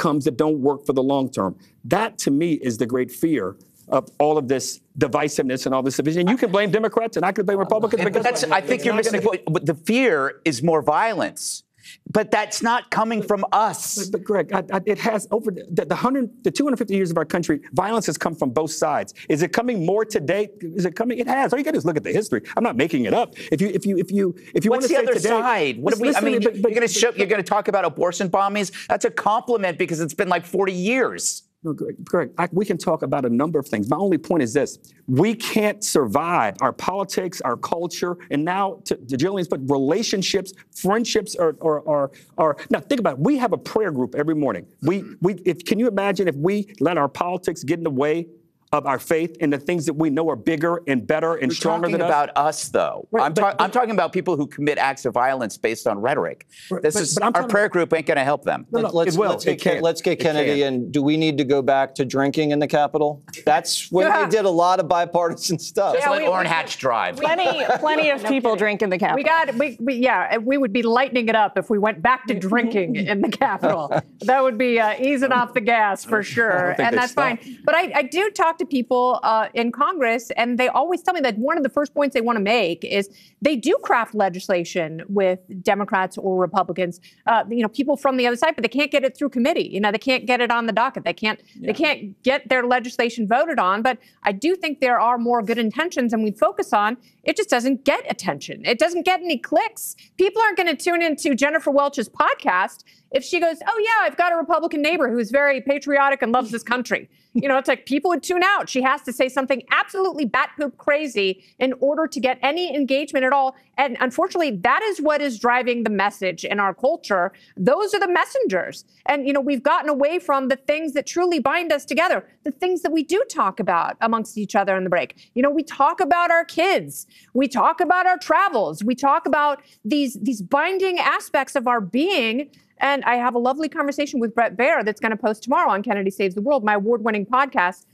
outcomes that don't work for the long term. That, to me, is the great fear of all of this divisiveness and all this division. You can blame Democrats and I could blame Republicans. But I think you're missing the point. But the fear is more violence. But that's not coming from us. But Greg, it has over the 250 years of our country, violence has come from both sides. Is it coming more today? Is it coming? It has. All you got to do is look at the history. I'm not making it up. If you What's want to the say other today, side? What you're going to talk about abortion bombings? That's a compliment because it's been like 40 years. No, Greg, we can talk about a number of things. My only point is this. We can't survive our politics, our culture, and now, to Jillian's point, relationships, friendships are. Now, think about it. We have a prayer group every morning. Can you imagine if we let our politics get in the way of our faith and the things that we know are bigger and better and stronger than us? We're talking about us, though. Right, I'm talking about people who commit acts of violence based on rhetoric. Our prayer group ain't going to help them. Let's get Kennedy in. Do we need to go back to drinking in the Capitol? That's when we did a lot of bipartisan stuff. Just let Orrin Hatch drive. Plenty of people drink in the Capitol. We would be lightening it up if we went back to drinking in the Capitol. That would be easing off the gas for sure, and that's fine. But I do talk to people in Congress, and they always tell me that one of the first points they want to make is they do craft legislation with Democrats or Republicans, people from the other side, but they can't get it through committee. They can't get it on the docket. They can't get their legislation voted on. But I do think there are more good intentions, and we focus on it just doesn't get attention. It doesn't get any clicks. People aren't going to tune into Jennifer Welch's podcast if she goes, oh, yeah, I've got a Republican neighbor who's very patriotic and loves this country. It's like people would tune out. She has to say something absolutely bat-poop crazy in order to get any engagement at all. And unfortunately, that is what is driving the message in our culture. Those are the messengers. And, we've gotten away from the things that truly bind us together, the things that we do talk about amongst each other in the break. We talk about our kids. We talk about our travels. We talk about these binding aspects of our being. And I have a lovely conversation with Bret Baier that's going to post tomorrow on Kennedy Saves the World, my award-winning podcast,